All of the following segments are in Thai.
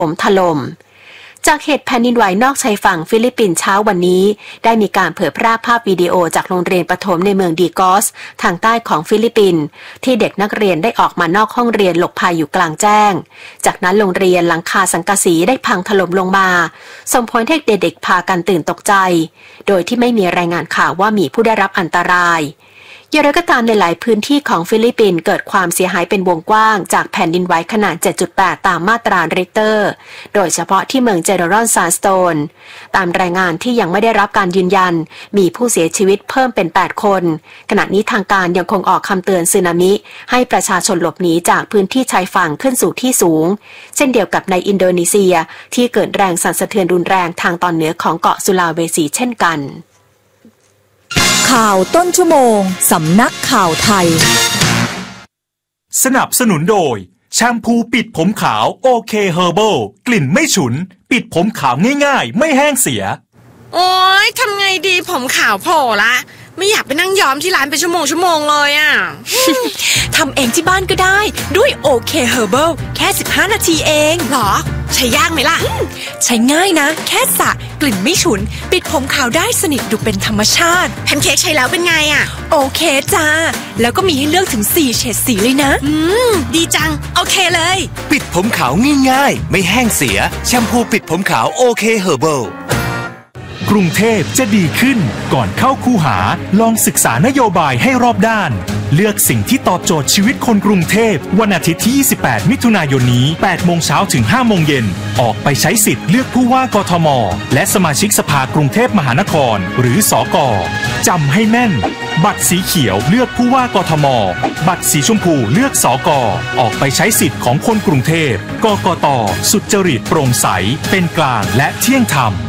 ถล่มจากเหตุแผ่นดินไหวนอกชายฝั่งฟิลิปปินส์เช้าวันนี้ได้มีการเผยแพร่ภาพวิดีโอจากโรงเรียนประถมในเมืองดีกอสทางใต้ของฟิลิปปินส์ที่เด็กนักเรียนได้ออกมานอกห้องเรียนหลบภัยอยู่กลางแจ้งจากนั้นโรงเรียนหลังคาสังกะสีได้พังถล่มลงมาส่งผลให้เด็กๆพากันตื่นตกใจโดยที่ไม่มีรายงานข่าวว่ามีผู้ได้รับอันตรายอย่างไรก็ตามในหลายพื้นที่ของฟิลิปปินส์เกิดความเสียหายเป็นวงกว้างจากแผ่นดินไหวขนาด 7.8 ตามมาตราริกเตอร์โดยเฉพาะที่เมืองเจเนอรัลซานสโตนตามรายงานที่ยังไม่ได้รับการยืนยันมีผู้เสียชีวิตเพิ่มเป็น 8 คนขณะนี้ทางการยังคงออกคำเตือนสึนามิให้ประชาชนหลบหนีจากพื้นที่ชายฝั่งขึ้นสู่ที่สูงเช่นเดียวกับในอินโดนีเซียที่เกิดแรงสั่นสะเทือนรุนแรงทางตอนเหนือของเกาะสุลาเวสีเช่นกันข่าวต้นชั่วโมงสำนักข่าวไทยสนับสนุนโดยแชมพูปิดผมขาวโอเคเฮอร์เบิลกลิ่นไม่ฉุนปิดผมขาวง่ายๆไม่แห้งเสียโอ๊ยทำไงดีผมขาวโผล่ละไม่อยากไปนั่งย้อมที่ร้านเป็นชั่วโมงเลยอ่ะทำเองที่บ้านก็ได้ด้วยโอเคเฮอร์เบิลแค่15 นาทีเองหรอใช้ยากไหมล่ะใช้ง่ายนะแค่สระกลิ่นไม่ฉุนปิดผมขาวได้สนิทดูเป็นธรรมชาติแพนเค้กใช้แล้วเป็นไงอ่ะโอเคจ้าแล้วก็มีให้เลือกถึง4เฉดสีเลยนะดีจังโอเคเลยปิดผมขาวง่ายๆไม่แห้งเสียแชมพูปิดผมขาวโอเคเฮอร์เบิลกรุงเทพจะดีขึ้นก่อนเข้าคูหาลองศึกษานโยบายให้รอบด้านเลือกสิ่งที่ตอบโจทย์ชีวิตคนกรุงเทพวันอาทิตย์ที่28มิถุนายนนี้ 8 โมงเช้าถึง 5 โมงเย็นออกไปใช้สิทธิ์เลือกผู้ว่ากทมและสมาชิกสภากรุงเทพมหานครหรือสก.จำให้แม่นบัตรสีเขียวเลือกผู้ว่ากทมบัตรสีชมพูเลือกสก.ออกไปใช้สิทธิ์ของคนกรุงเทพกกต.สุจริตโปร่งใสเป็นกลางและเที่ยงธรรม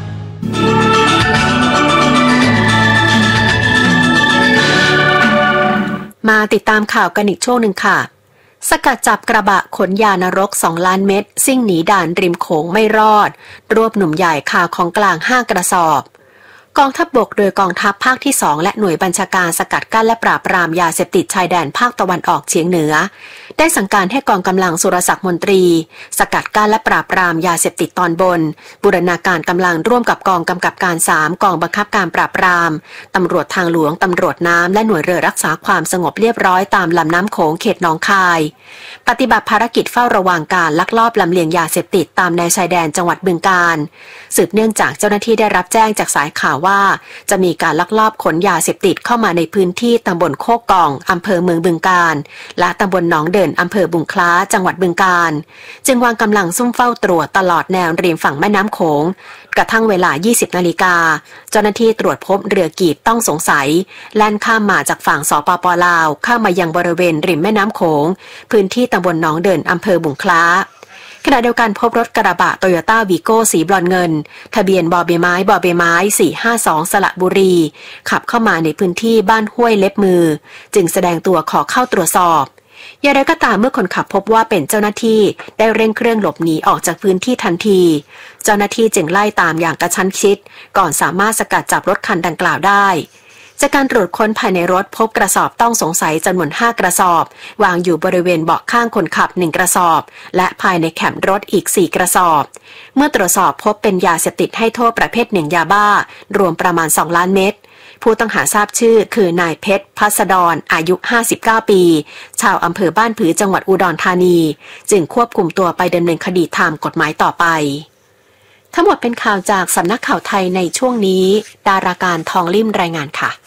มาติดตามข่าวกันอีกช่วงหนึ่งค่ะสกัดจับกระบะขนยานรก2 ล้านเม็ดซิ่งหนีด่านริมโขงไม่รอดรวบหนุ่มใหญ่คาของกลาง5 กระสอบกองทัพบกโดยกองทัพภาคที่2และหน่วยบัญชาการสกัดกั้นและปราบปรามยาเสพติดชายแดนภาคตะวันออกเฉียงเหนือได้สั่งการให้กองกำลังสุรศักดิ์มนตรีสกัดกั้นและปราบปรามยาเสพติดตอนบนบูรณาการกำลังร่วมกับกองกำกับการ3กองบังคับการปราบปรามตำรวจทางหลวงตำรวจน้ำและหน่วยเรือรักษาความสงบเรียบร้อยตามลำน้ำโขงเขตหนองคายปฏิบัติภารกิจเฝ้าระวังการลักลอบลำเลียงยาเสพติดตามแนวชายแดนจังหวัดบึงกาฬสืบเนื่องจากเจ้าหน้าที่ได้รับแจ้งจากสายข่าวว่าจะมีการลักลอบขนยาเสพติดเข้ามาในพื้นที่ตำบลโคกกองอำเภอเมืองบึงกาฬและตำบลหนองเดินอำเภอบุงคล้าจังหวัดบึงกาฬจึงวางกำลังซุ่มเฝ้าตรวจตลอดแนวริมฝั่งแม่น้ำโขงกระทั่งเวลา 20 นาฬิกาเจ้าหน้าที่ตรวจพบเรือกีบต้องสงสัยแล่นข้ามมาจากฝั่งสปป.ลาวเข้ามายังบริเวณริมแม่น้ำโขงพื้นที่ตำบลหนองเดินอำเภอบุงคล้าขณะเดียวกันพบรถกระบะโตโยต้าวีโก้สีบรอนเงินทะเบียนบใบไม้452สระบุรีขับเข้ามาในพื้นที่บ้านห้วยเล็บมือจึงแสดงตัวขอเข้าตรวจสอบอย่างไรก็ตามเมื่อคนขับพบว่าเป็นเจ้าหน้าที่ได้เร่งเครื่องหลบหนีออกจากพื้นที่ทันทีเจ้าหน้าที่จึงไล่ตามอย่างกระชั้นชิดก่อนสามารถสกัดจับรถคันดังกล่าวได้จากการตรวจค้นภายในรถพบกระสอบต้องสงสัยจำนวน5 กระสอบวางอยู่บริเวณเบาะข้างคนขับ1 กระสอบและภายในแคมรถอีก4 กระสอบเมื่อตรวจสอบพบเป็นยาเสพติดให้โทษประเภท1 ยาบ้ารวมประมาณ2 ล้านเม็ดผู้ต้องหาทราบชื่อคือนายเพชรพัสดรอายุ59 ปีชาวอำเภอบ้านผือจังหวัดอุดรธานีจึงควบคุมตัวไปดำเนินคดีตามกฎหมายต่อไปทั้งหมดเป็นข่าวจากสำนักข่าวไทยในช่วงนี้ดาราการทองลิ่มรายงานค่ะ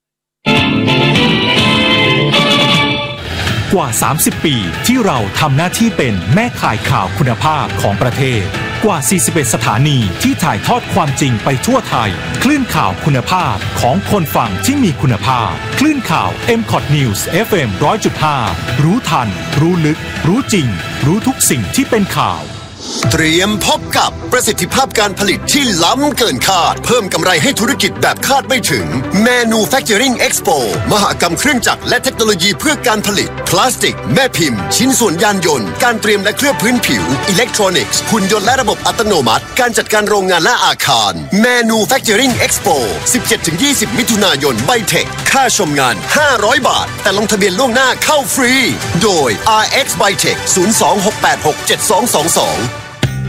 กว่า30 ปีที่เราทำหน้าที่เป็นแม่ข่ายข่าวคุณภาพของประเทศกว่า41 สถานีที่ถ่ายทอดความจริงไปทั่วไทยคลื่นข่าวคุณภาพของคนฟังที่มีคุณภาพคลื่นข่าว MCOT News FM 100.5 รู้ทันรู้ลึกรู้จริงรู้ทุกสิ่งที่เป็นข่าวเตรียมพบกับประสิทธิภาพการผลิตที่ล้ำเกินคาดเพิ่มกำไรให้ธุรกิจแบบคาดไม่ถึง Manufacturing Expo มหกรรมเครื่องจักรและเทคโนโลยีเพื่อการผลิตพลาสติกแม่พิมพ์ชิ้นส่วนยานยนต์การเตรียมและเคลือบพื้นผิวอิเล็กทรอนิกส์หุ่นยนต์และระบบอัตโนมัติการจัดการโรงงานและอาคาร Manufacturing Expo 17-20 มิถุนายนไบเทคค่าชมงาน500 บาทแต่ลงทะเบียนล่วงหน้าเข้าฟรีโดย RX Bytech 026867222